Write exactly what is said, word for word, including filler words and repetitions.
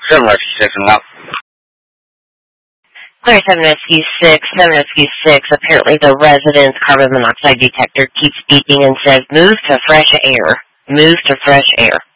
seven Rescue six, I'm out. Clear seven Rescue six, seven Rescue six, apparently the resident's carbon monoxide detector keeps beeping and says, move to fresh air. Move to fresh air.